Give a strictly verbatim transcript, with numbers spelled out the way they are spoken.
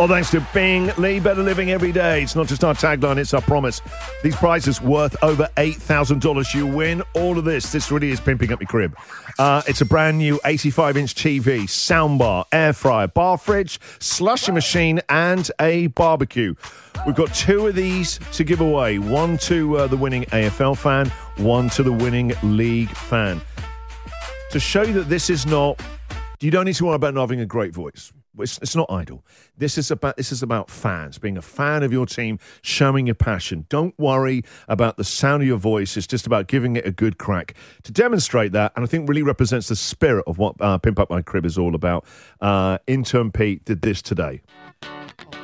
All thanks to Bing. Lee, better living every day. It's not just our tagline, it's our promise. These prizes worth over eight thousand dollars. You win all of this. This really is pimping up your crib. Uh, it's a brand new eighty-five inch T V, soundbar, air fryer, bar fridge, slushy machine, and a barbecue. We've got two of these to give away. One to uh, the winning A F L fan, one to the winning league fan. To show you that this is not... You don't need to worry about not having a great voice. It's, it's not idle. This is about this is about fans, being a fan of your team, showing your passion. Don't worry about the sound of your voice. It's just about giving it a good crack. To demonstrate that, and I think really represents the spirit of what uh, Pimp Up My Crib is all about, uh, intern Pete did this today.